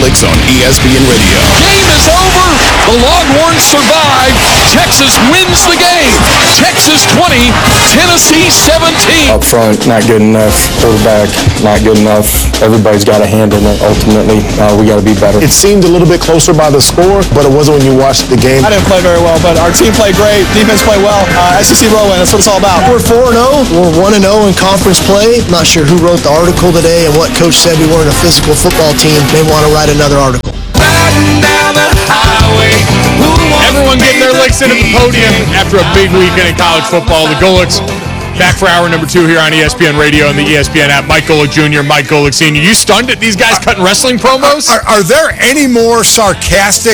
Golics on ESPN Radio. Game is over. The Longhorns survive. Texas wins the game. Texas 20, Tennessee 17. Up front, not good enough. Quarterback, not good enough. Everybody's got a hand in it. Ultimately, we got to be better. It seemed a little bit closer by the score, but it wasn't when you watched the game. I didn't play very well, but our team played great. Defense played well. SEC roll win, that's what it's all about. We're 4-0. We're 1-0 in conference play. Not sure who wrote the article today and what coach said we weren't a physical football team. May want to write another article. Everyone getting their licks in at the podium after a big weekend in college football. The Golics back for hour number 2 here on ESPN Radio and the ESPN app. Mike Golic Jr., Mike Golic Sr. You stunned at these guys cutting wrestling promos? Are there any more sarcastic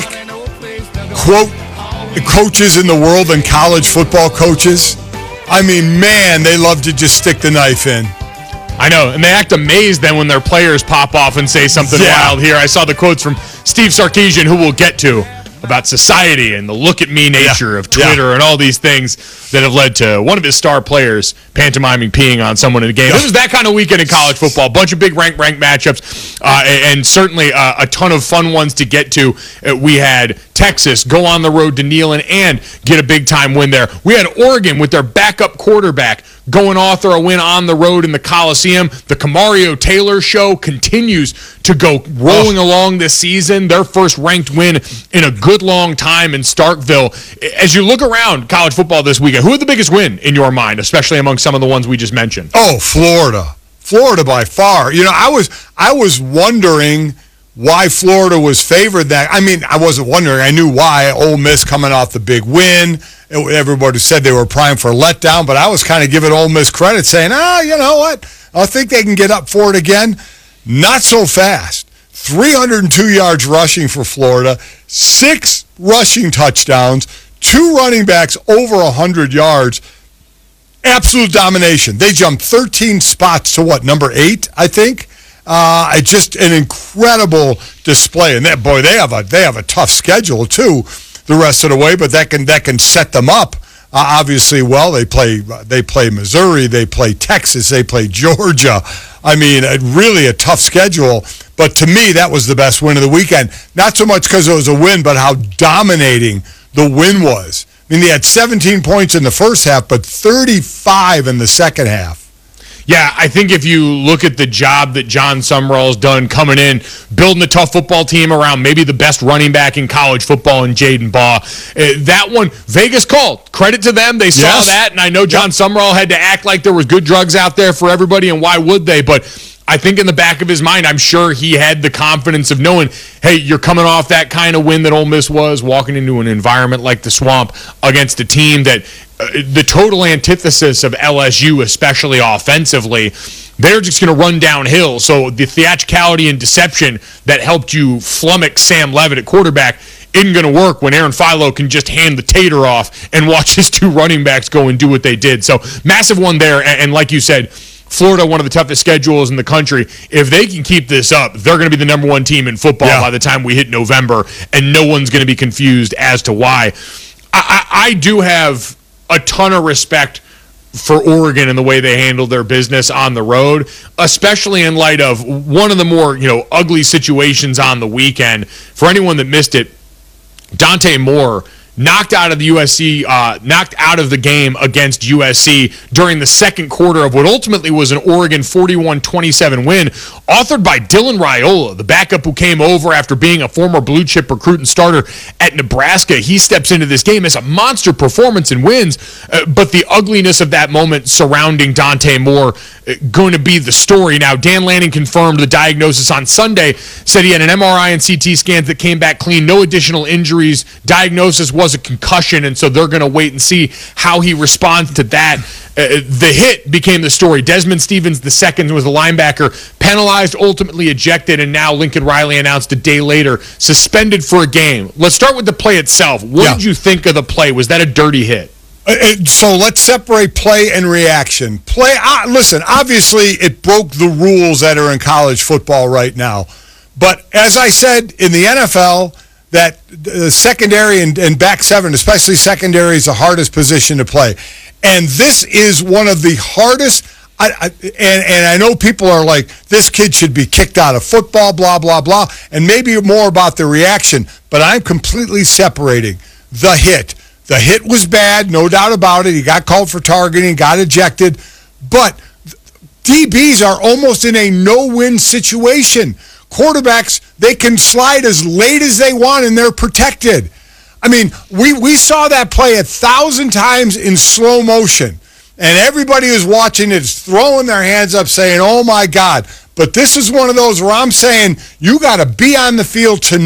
quote coaches in the world than college football coaches? I mean, man, they love to just stick the knife in. I know, and they act amazed then when their players pop off and say something wild here. I saw the quotes from Steve Sarkisian, who we'll get to, about society and the look-at-me nature of Twitter and all these things that have led to one of his star players pantomiming peeing on someone in a game. This was that kind of weekend in college football. A bunch of big ranked matchups, and certainly a ton of fun ones to get to. We had Texas go on the road to Neyland and get a big-time win there. We had Oregon with their backup quarterback going author a win on the road in the Coliseum. The Kamario Taylor show continues to go rolling along this season. Their first ranked win in a good long time in Starkville. As you look around college football this weekend, who had the biggest win in your mind, especially among some of the ones we just mentioned? Oh, Florida. Florida by far. You know, I was wondering why Florida was favored. That I mean, I wasn't wondering. I knew why. Ole Miss coming off the big win. Everybody said they were primed for a letdown, but I was kind of giving Ole Miss credit, saying, you know what? I think they can get up for it again. Not so fast. 302 yards rushing for Florida, 6 rushing touchdowns, 2 running backs over 100 yards. Absolute domination. They jumped 13 spots to number 8, I think. Just an incredible display. And they have a tough schedule too, the rest of the way, but that can set them up. Obviously, well, they play Missouri, they play Texas, they play Georgia. I mean, really a tough schedule. But to me, that was the best win of the weekend. Not so much because it was a win, but how dominating the win was. I mean, they had 17 points in the first half, but 35 in the second half. Yeah, I think if you look at the job that John Sumrall's done coming in, building a tough football team around maybe the best running back in college football in Jaden Baugh, that one, Vegas called. Credit to them. They saw that, and I know John Sumrall had to act like there was good drugs out there for everybody, and why would they? But I think in the back of his mind, I'm sure he had the confidence of knowing, hey, you're coming off that kind of win that Ole Miss was, walking into an environment like the Swamp against a team that the total antithesis of LSU, especially offensively, they're just going to run downhill. So the theatricality and deception that helped you flummox Sam Levitt at quarterback isn't going to work when Aaron Philo can just hand the tater off and watch his 2 running backs go and do what they did. So massive one there, and like you said, Florida, one of the toughest schedules in the country. If they can keep this up, they're going to be the number 1 team in football by the time we hit November, and no one's going to be confused as to why. I do have a ton of respect for Oregon and the way they handled their business on the road, especially in light of one of the more ugly situations on the weekend. For anyone that missed it, Dante Moore knocked out of the game against USC during the second quarter of what ultimately was an Oregon 41-27 win, authored by Dylan Raiola, the backup who came over after being a former blue chip recruit and starter at Nebraska. He steps into this game as a monster performance and wins, but the ugliness of that moment surrounding Dante Moore going to be the story. Now, Dan Lanning confirmed the diagnosis on Sunday, said he had an MRI and CT scans that came back clean, no additional injuries. Diagnosis was a concussion, and so they're going to wait and see how he responds to that. The hit became the story. Desmond Stevens II was the linebacker, penalized, ultimately ejected, and now Lincoln Riley announced a day later, suspended for a game. Let's start with the play itself. What did you think of the play? Was that a dirty hit? So let's separate play and reaction. Listen, obviously it broke the rules that are in college football right now. But as I said, in the NFL, that secondary and back 7, especially secondary, is the hardest position to play. And this is one of the hardest And I know people are like, this kid should be kicked out of football, blah, blah, blah, and maybe more about the reaction, but I'm completely separating the hit. The hit was bad, no doubt about it. He got called for targeting, got ejected, but DBs are almost in a no-win situation. Quarterbacks, they can slide as late as they want, and they're protected. I mean, we saw that play 1,000 times in slow motion. And everybody who's watching it is throwing their hands up saying, oh, my God. But this is one of those where I'm saying you got to be on the field to